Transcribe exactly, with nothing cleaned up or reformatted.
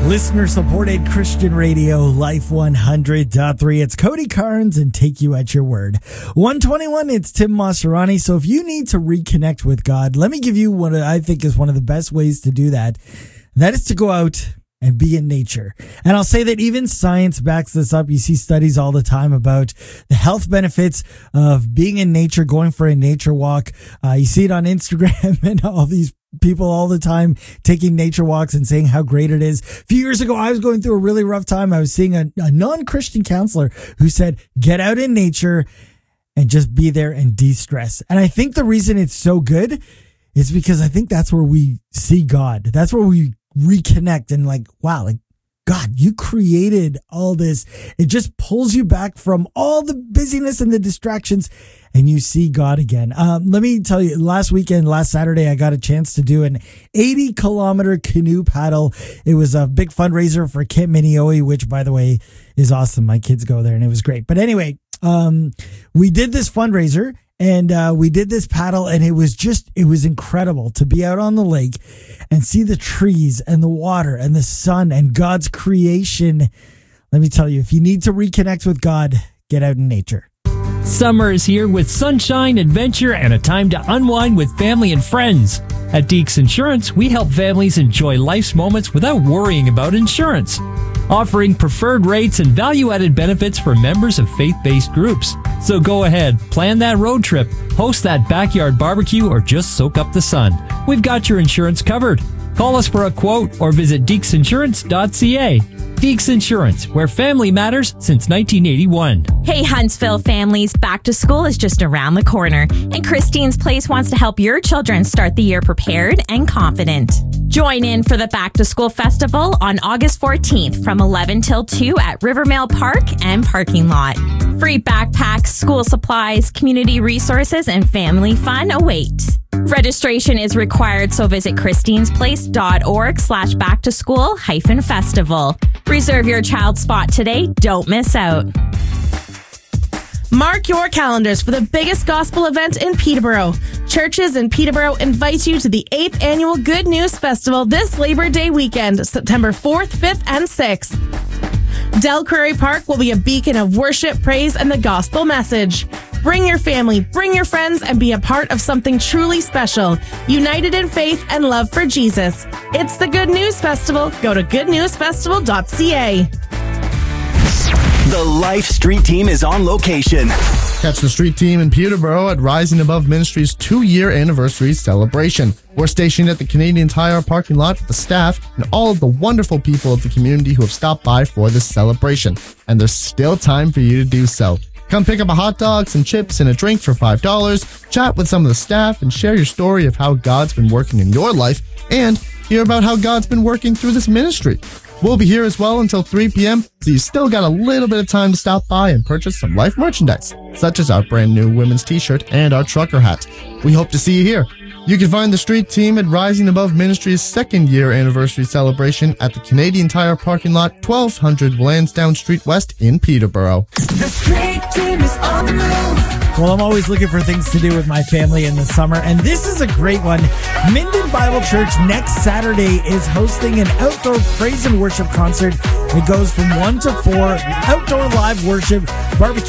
Listener-supported Christian radio, Life one hundred point three. It's Cody Carnes and Take You at Your Word. one twenty-one, it's Tim Maserani. So if you need to reconnect with God, let me give you what I think is one of the best ways to do that. That is to go out and be in nature. And I'll say that even science backs this up. You see studies all the time about the health benefits of being in nature, going for a nature walk. Uh, you see it on Instagram and all these people all the time taking nature walks and saying how great it is. A few years ago, I was going through a really rough time. I was seeing a, a non-Christian counselor who said, get out in nature and just be there and de-stress. And I think the reason it's so good is because I think that's where we see God. That's where we reconnect and like, wow, like, God, you created all this. It just pulls you back from all the busyness and the distractions and you see God again. Um, let me tell you, last weekend, last Saturday, I got a chance to do an eighty kilometer canoe paddle. It was a big fundraiser for Camp Minneoe, which by the way is awesome. My kids go there and it was great. But anyway, um, we did this fundraiser. And uh, we did this paddle and it was just, it was incredible to be out on the lake and see the trees and the water and the sun and God's creation. Let me tell you, if you need to reconnect with God, get out in nature. Summer is here with sunshine, adventure, and a time to unwind with family and friends. At Deeks Insurance, we help families enjoy life's moments without worrying about insurance. Offering preferred rates and value-added benefits for members of faith-based groups. So go ahead, plan that road trip, host that backyard barbecue, or just soak up the sun. We've got your insurance covered. Call us for a quote or visit deeks insurance dot c a. Deeks Insurance, where family matters since nineteen eighty-one. Hey Huntsville families, back to school is just around the corner, and Christine's Place wants to help your children start the year prepared and confident. Join in for the Back to School Festival on August fourteenth from eleven till two at Rivermail Park and Parking Lot. Free backpacks, school supplies, community resources, and family fun await. Registration is required, so visit christinesplace.org slash back to school hyphen festival. Reserve your child's spot today. Don't miss out. Mark your calendars for the biggest gospel event in Peterborough. Churches in Peterborough invite you to the eighth Annual Good News Festival this Labor Day weekend, September fourth, fifth, and sixth. Del Prairie Park will be a beacon of worship, praise, and the gospel message. Bring your family, bring your friends, and be a part of something truly special, united in faith and love for Jesus. It's the Good News Festival. Go to good news festival dot c a. The Life Street Team is on location. Catch the Street Team in Peterborough at Rising Above Ministries' two-year anniversary celebration. We're stationed at the Canadian Tire parking lot with the staff and all of the wonderful people of the community who have stopped by for this celebration. And there's still time for you to do so. Come pick up a hot dog, some chips, and a drink for five dollars, chat with some of the staff, and share your story of how God's been working in your life, and hear about how God's been working through this ministry. We'll be here as well until three p.m., so you still got a little bit of time to stop by and purchase some Life merchandise, such as our brand new women's t-shirt and our trucker hat. We hope to see you here. You can find the Street Team at Rising Above Ministries' second year anniversary celebration at the Canadian Tire parking lot, twelve hundred Lansdowne Street West in Peterborough. The Street Team is on the move. Well, I'm always looking for things to do with my family in the summer, and this is a great one. Minden Bible Church next Saturday is hosting an outdoor praise and worship concert. It goes from one to four, outdoor live worship, barbecue